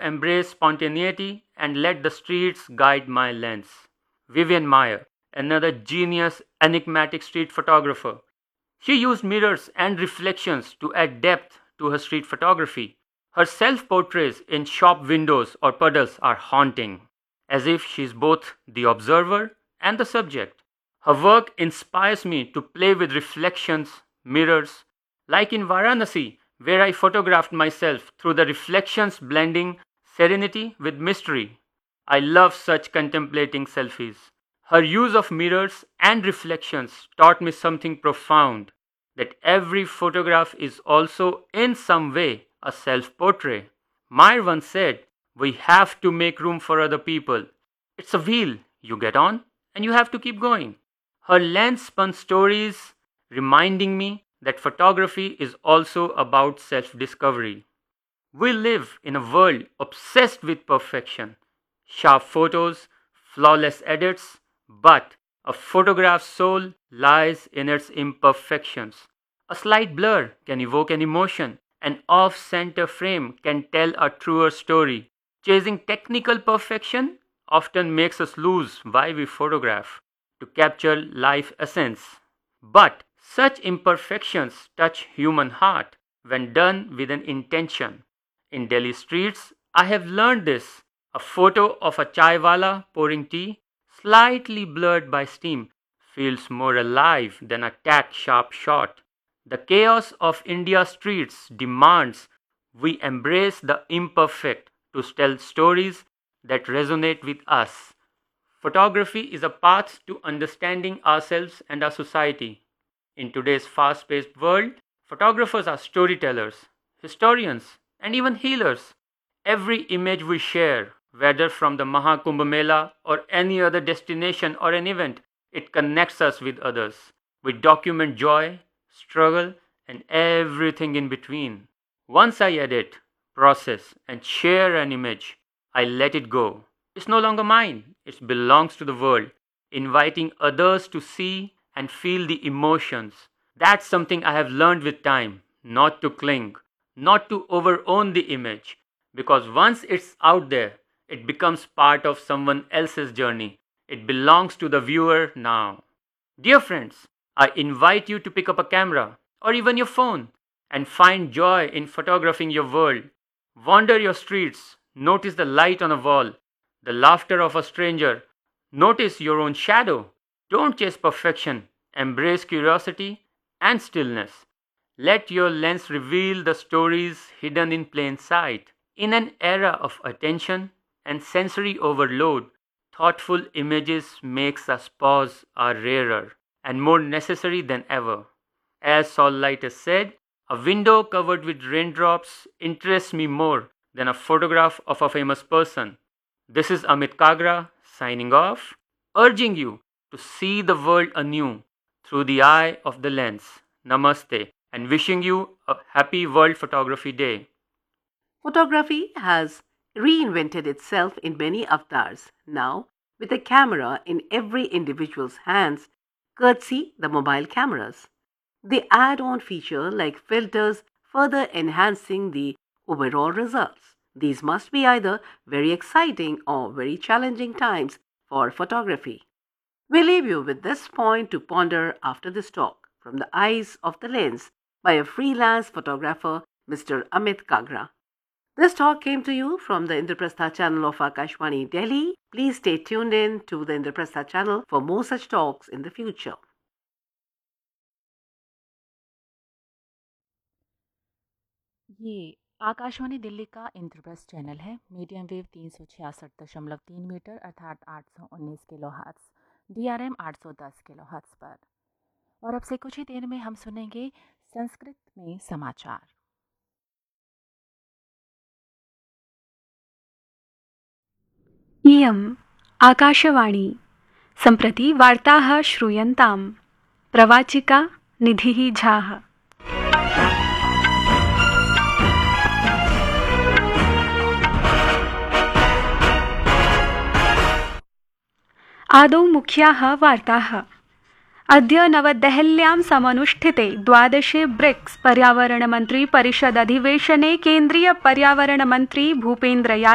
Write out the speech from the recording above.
embrace spontaneity and let the streets guide my lens. Vivian Mayer, another genius, enigmatic street photographer. She used mirrors and reflections to add depth to her street photography. Her self portraits in shop windows or puddles are haunting, as if she is both the observer and the subject. Her work inspires me to play with reflections, mirrors, like in Varanasi, where I photographed myself through the reflections blending serenity with mystery. I love such contemplating selfies. Her use of mirrors and reflections taught me something profound, that every photograph is also, in some way, a self portrait. Meyer once said, "We have to make room for other people. It's a wheel you get on and you have to keep going." Her lens spun stories, reminding me that photography is also about self discovery. We live in a world obsessed with perfection, sharp photos, flawless edits, but a photograph's soul lies in its imperfections. A slight blur can evoke an emotion. An off center frame can tell a truer story. Chasing technical perfection often makes us lose why we photograph, to capture life essence. But such imperfections touch human heart when done with an intention. In Delhi streets, I have learned this. A photo of a chaiwala pouring tea, slightly blurred by steam, feels more alive than a tack sharp shot. The chaos of India's streets demands we embrace the imperfect to tell stories that resonate with us. Photography is a path to understanding ourselves and our society. In today's fast paced world, photographers are storytellers, historians, and even healers. Every image we share, whether from the Mahakumbh Mela or any other destination or an event, it connects us with others. We document joy, struggle, and everything in between. Once I edit, process, and share an image, I let it go. It's no longer mine, it belongs to the world, inviting others to see and feel the emotions. That's something I have learned with time, not to cling, not to overown the image, because once it's out there, it becomes part of someone else's journey. It belongs to the viewer now. Dear friends, I invite you to pick up a camera or even your phone and find joy in photographing your world. Wander your streets, notice the light on a wall, the laughter of a stranger, notice your own shadow. Don't chase perfection, embrace curiosity and stillness. Let your lens reveal the stories hidden in plain sight. In an era of attention and sensory overload, thoughtful images makes us pause are rarer and more necessary than ever. As Saul Leiter said, a window covered with raindrops interests me more than a photograph of a famous person. This is Amit Kagra signing off, urging you to see the world anew through the eye of the lens. Namaste, and wishing you a happy World Photography Day. Photography has reinvented itself in many avatars, now with a camera in every individual's hands, courtesy the mobile cameras. They add on feature like filters, further enhancing the overall results. These must be either very exciting or very challenging times for photography. We leave you with this point to ponder after this talk from the eyes of the lens by a freelance photographer, Mr. Amit Kagra. This talk came to you from the Indraprastha channel of Akashvani Delhi. Please stay tuned in to the Indraprastha channel for more such talks in the future. ये आकाशवाणी दिल्ली का Indraprastha channel है। Medium wave 366.3 metre अर्थात 819 kilo hertz, DRM 810 kilo hertz पर। और अब से कुछ ही देर में हम सुनेंगे संस्कृत में समाचार। इयम् आकाशवाणी। सम्प्रति वार्ताः श्रूयन्ताम्। प्रवाचिका निधिः झाः। आदौ मुख्याः वार्ताः। अद्य नवदेहल्यां समनुष्ठिते 12 ब्रिक्स पर्यावरणमन्त्री परिषद अधिवेशने केन्द्रीय पर्यावरणमन्त्री भूपेन्द्र